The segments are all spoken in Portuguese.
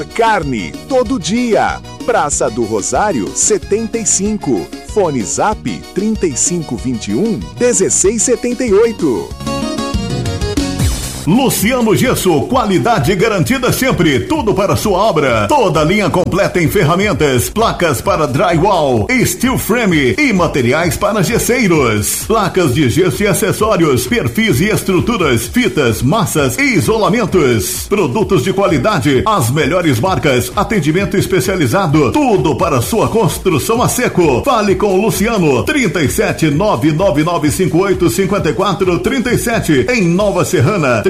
Carne, todo dia. Praça do Rosário, 75. Fone Zap, 3521-1678. Luciano Gesso, qualidade garantida sempre, tudo para sua obra, toda linha completa em ferramentas, placas para drywall, steel frame e materiais para gesseiros, placas de gesso e acessórios, perfis e estruturas, fitas, massas e isolamentos, produtos de qualidade, as melhores marcas, atendimento especializado, tudo para sua construção a seco. Fale com o Luciano, 37-99958-5437 em Nova Serrana,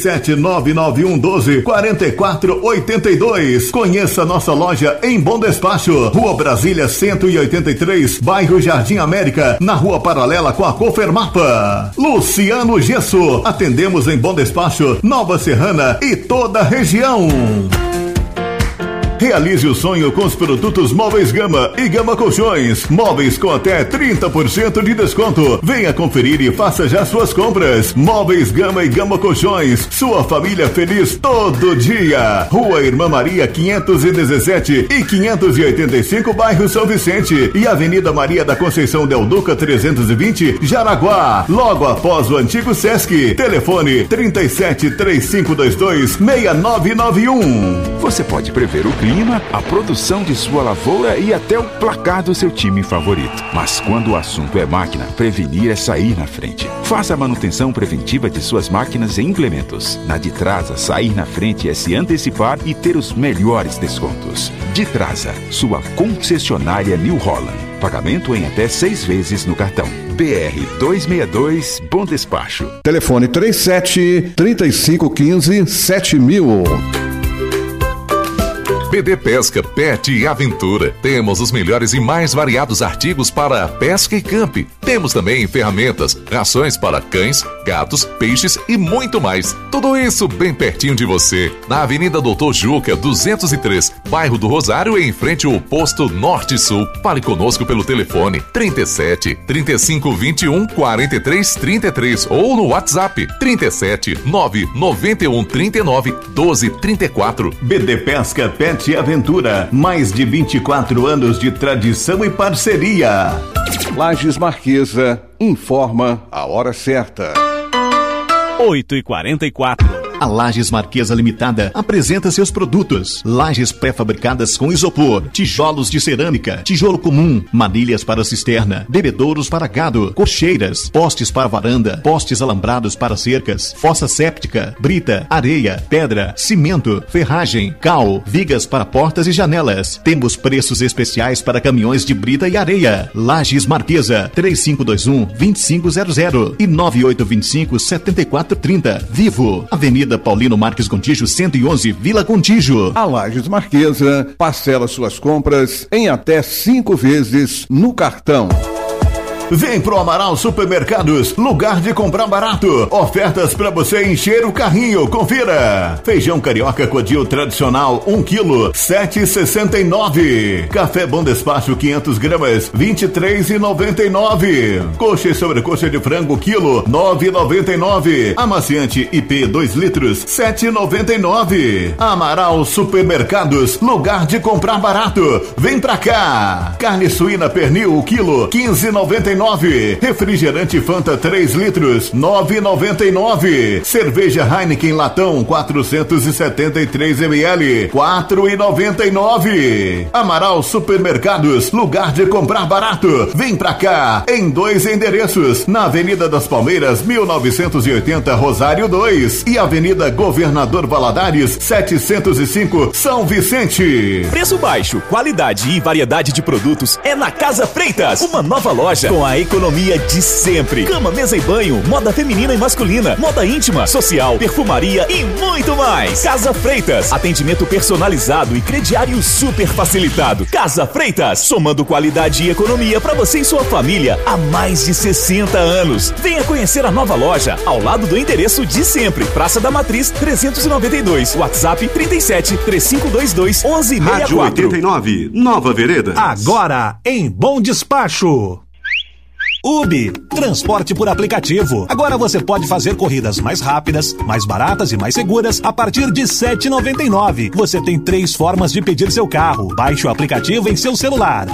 37-99112-4482. Conheça nossa loja em Bom Despacho, Rua Brasília 183, bairro Jardim América, na rua paralela com a Cofermapa. Luciano Gesso, atendemos em Bom Despacho, Nova Serrana e toda a região. Realize o sonho com os produtos Móveis Gama e Gama Colchões. Móveis com até 30% de desconto. Venha conferir e faça já suas compras. Móveis Gama e Gama Colchões. Sua família feliz todo dia. Rua Irmã Maria 517 e 585, bairro São Vicente. E Avenida Maria da Conceição Del Duca 320, Jaraguá. Logo após o antigo Sesc. Telefone 37-3522-6991. Você pode prever o clima, a produção de sua lavoura e até o placar do seu time favorito. Mas quando o assunto é máquina, prevenir é sair na frente. Faça a manutenção preventiva de suas máquinas e implementos. Na Ditrasa, sair na frente é se antecipar e ter os melhores descontos. Ditrasa, sua concessionária New Holland. Pagamento em até 6 vezes no cartão. BR 262, Bom Despacho. Telefone 37-3515-7000. BD Pesca, Pet e Aventura. Temos os melhores e mais variados artigos para pesca e camp. Temos também ferramentas, rações para cães, gatos, peixes e muito mais. Tudo isso bem pertinho de você. Na Avenida Doutor Juca, 203, bairro do Rosário, em frente ao posto Norte-Sul. Fale conosco pelo telefone 37-3521-4333 ou no WhatsApp 37-99139-1234. BD Pesca, Pet e Aventura, mais de 24 anos de tradição e parceria. Lages Marquesa informa a hora certa. 8h44. A Lages Marquesa Limitada apresenta seus produtos: lajes pré-fabricadas com isopor, tijolos de cerâmica, tijolo comum, manilhas para cisterna, bebedouros para gado, cocheiras, postes para varanda, postes alambrados para cercas, fossa séptica, brita, areia, pedra, cimento, ferragem, cal, vigas para portas e janelas. Temos preços especiais para caminhões de brita e areia. Lages Marquesa, 3521-2500 e 9825-7430. Vivo, Avenida Paulino Marques Gontijo, 111, Vila Gontijo. A Lages Marquesa parcela suas compras em até 5 vezes no cartão. Vem pro Amaral Supermercados, lugar de comprar barato. Ofertas para você encher o carrinho, confira. Feijão carioca Codil tradicional, 1 kg, 7,69. Café Bom Despacho, 500 gramas, 23,99. Coxa e sobrecoxa de frango, quilo, 9,99. Amaciante IP 2 litros, 7,99. Amaral Supermercados, lugar de comprar barato. Vem pra cá. Carne suína pernil, o quilo, 15,99. Refrigerante Fanta 3 litros, 9,99. Cerveja Heineken latão 473 ml, 4,99. Amaral Supermercados, lugar de comprar barato. Vem pra cá, em 2 endereços, na Avenida das Palmeiras 1980, Rosário 2, e Avenida Governador Valadares 705, São Vicente. Preço baixo, qualidade e variedade de produtos é na Casa Freitas, uma nova loja com a economia de sempre. Cama, mesa e banho, moda feminina e masculina, moda íntima, social, perfumaria e muito mais. Casa Freitas, atendimento personalizado e crediário super facilitado. Casa Freitas, somando qualidade e economia para você e sua família há mais de 60 anos. Venha conhecer a nova loja, ao lado do endereço de sempre. Praça da Matriz 392, WhatsApp 37-3522-1164. Rádio 89, Nova Vereda. Agora em Bom Despacho. Ubi, transporte por aplicativo. Agora você pode fazer corridas mais rápidas, mais baratas e mais seguras a partir de R$ 7,99. Você tem 3 formas de pedir seu carro. Baixe o aplicativo em seu celular,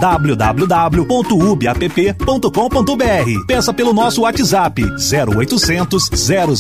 www.ubiapp.com.br. Peça pelo nosso WhatsApp 0800 000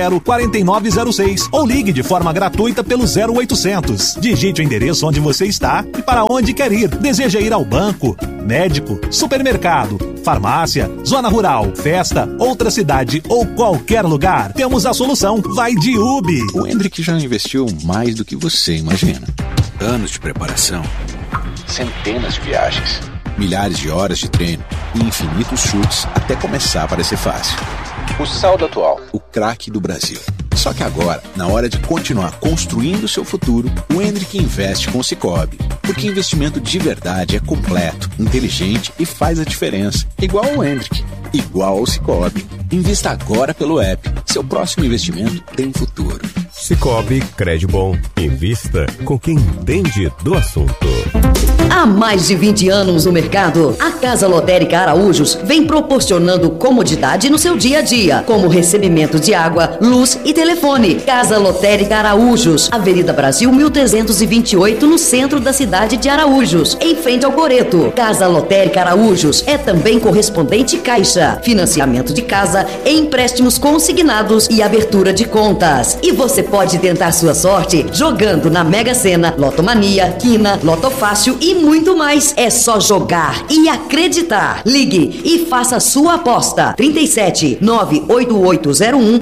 4906 ou ligue de forma gratuita pelo 0800. Digite o endereço onde você está e para onde quer ir. Deseja ir ao banco, médico, supermercado, farmácia, zona rural, festa, outra cidade ou qualquer lugar? Temos a solução. Vai de Ubi. O Hendrick já investiu mais do que você imagina. Anos de preparação, centenas de viagens, milhares de horas de treino e infinitos chutes até começar a parecer fácil. O saldo atual, o craque do Brasil. Só que agora, na hora de continuar construindo o seu futuro, o Hendrick investe com o Sicoob. Porque investimento de verdade é completo, inteligente e faz a diferença. Igual ao Hendrick, igual ao Sicoob. Invista agora pelo app. Seu próximo investimento tem futuro. Sicoob Credibon. Invista com quem entende do assunto. Há mais de 20 anos no mercado, a Casa Lotérica Araújos vem proporcionando comodidade no seu dia a dia, como recebimento de água, luz e telefone. Casa Lotérica Araújos, Avenida Brasil 1328, no centro da cidade de Araújos, em frente ao Coreto. Casa Lotérica Araújos é também correspondente Caixa, financiamento de casa, empréstimos consignados e abertura de contas. E você pode tentar sua sorte jogando na Mega Sena, Lotomania, Quina, Lotofácil e muito mais. É só jogar e acreditar. Ligue e faça sua aposta. 37 98801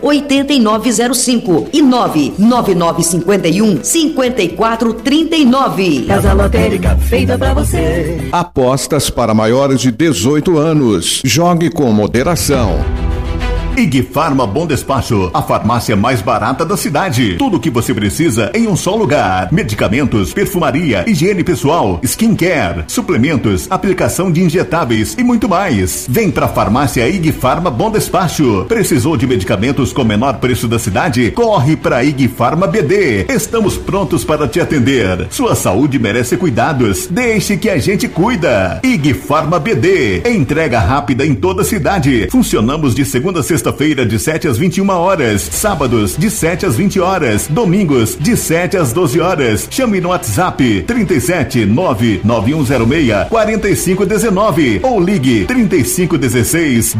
8905 e 99951 5439. Casa Lotérica feita pra você. Apostas para maiores de 18 anos. Jogue com moderação. IG Farma Bom Despacho, a farmácia mais barata da cidade. Tudo o que você precisa em um só lugar. Medicamentos, perfumaria, higiene pessoal, skincare, suplementos, aplicação de injetáveis e muito mais. Vem pra farmácia IG Farma Bom Despacho. Precisou de medicamentos com menor preço da cidade? Corre pra IG Farma BD. Estamos prontos para te atender. Sua saúde merece cuidados. Deixe que a gente cuida. IG Farma BD. Entrega rápida em toda a cidade. Funcionamos de segunda a sexta-feira de 7 às 21 horas, sábados de 7 às 20 horas, domingos de 7 às 12 horas. Chame no WhatsApp 37 99106 4519 ou ligue 3516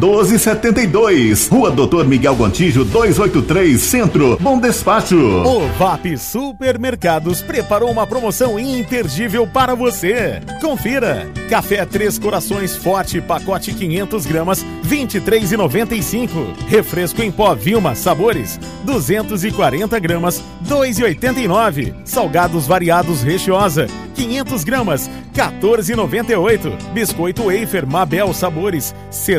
1272. Rua Doutor Miguel Gontijo 283, Centro, Bom Despacho. O VAP Supermercados preparou uma promoção imperdível para você. Confira: café Três Corações Forte, pacote 500 gramas, R$ 23,95. Refresco em pó Vilma Sabores, 240 gramas, R$ 2,89. Salgados variados Rechiosa, 500 gramas, R$ 14,98. Biscoito Wafer Mabel Sabores,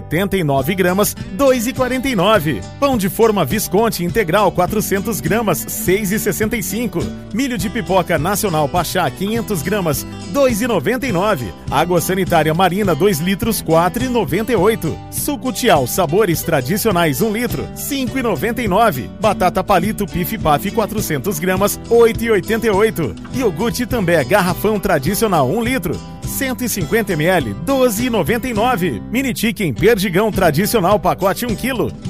79 gramas, R$ 2,49. Pão de forma Visconti Integral, 400 gramas, R$ 6,65. Milho de pipoca Nacional Pachá, 500 gramas, R$ 2,99. Água sanitária Marina, 2 litros, R$ 4,98. Suco Tial Sabores Tradicionais, 1 litro, R$ 5,99. Batata Palito Pif Paf, 400 gramas, R$ 8,88. Iogurte També Garrafão Tradicional, 1 litro, 150 ml, R$ 12,99. Mini Chicken Perdigão Tradicional, pacote 1 kg, R$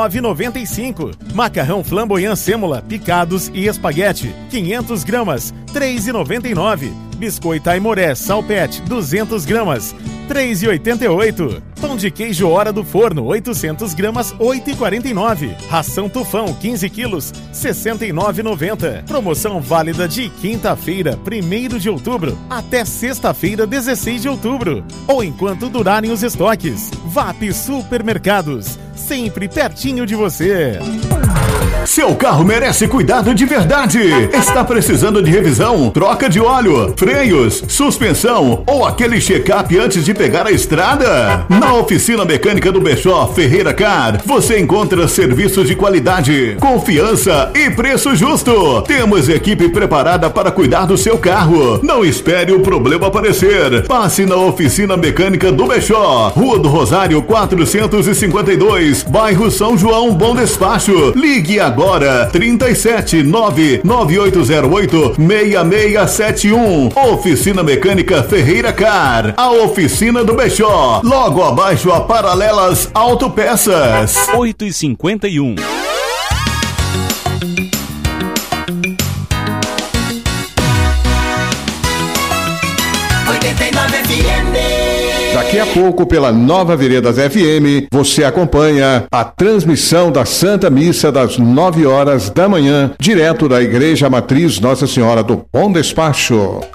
19,95. Macarrão Flamboyant Sêmola, picados e espaguete, 500 gramas, R$ 3,99. Biscoito Aimoré Salpete, 200 gramas, R$ 3,88. Pão de queijo Hora do Forno, 800 gramas, R$ 8,49. Ração Tufão, 15 quilos, R$ 69,90. Promoção válida de quinta-feira, 1º de outubro, até sexta-feira, 16 de outubro. Ou enquanto durarem os estoques. VAP Supermercados, sempre pertinho de você. Seu carro merece cuidado de verdade. Está precisando de revisão, troca de óleo, freios, suspensão ou aquele check-up antes de pegar a estrada? Na oficina mecânica do Bechó Ferreira Car, você encontra serviços de qualidade, confiança e preço justo. Temos equipe preparada para cuidar do seu carro. Não espere o problema aparecer. Passe na oficina mecânica do Bechó, Rua do Rosário 452, bairro São João, Bom Despacho. Ligue agora agora, 37998086671. Oficina Mecânica Ferreira Car, a oficina do Bechó, logo abaixo a Paralelas Autopeças. 8h51. Daqui a pouco, pela Nova Veredas FM, você acompanha a transmissão da Santa Missa das 9 horas da manhã, direto da Igreja Matriz Nossa Senhora do Bom Despacho.